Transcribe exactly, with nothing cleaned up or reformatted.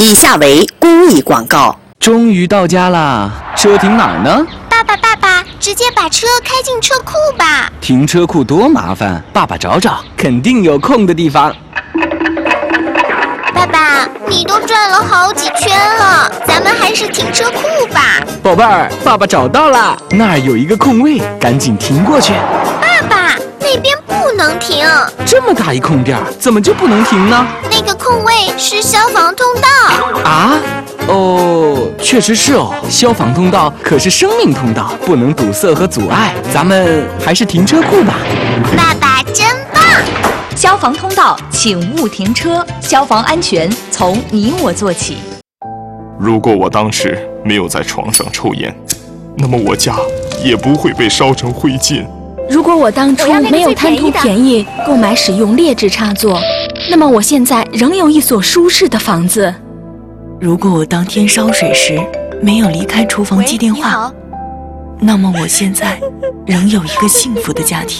以下为公益广告。 终于到家啦，车停哪儿呢？ 爸爸，爸爸，直接把车开进车库吧。 停车库多麻烦，爸爸找找，肯定有空的地方。 爸爸，你都转了好几圈了，咱们还是停车库吧。 宝贝儿，爸爸找到了，那儿有一个空位，赶紧停过去。 爸爸，那边不能停。 这么大一空地儿，怎么就不能停呢？ 那个空位是消防通道。 啊？哦，确实是哦，消防通道可是生命通道，不能堵塞和阻碍，咱们还是停车库吧。 爸爸真棒！ 消防通道，请勿停车。消防安全从你我做起。 如果我当时没有在床上抽烟，那么我家也不会被烧成灰烬。 如果我当初没有贪图便宜购买使用劣质插座，那么我现在仍有一所舒适的房子。 如果我当天烧水时没有离开厨房接电话，那么我现在仍有一个幸福的家庭。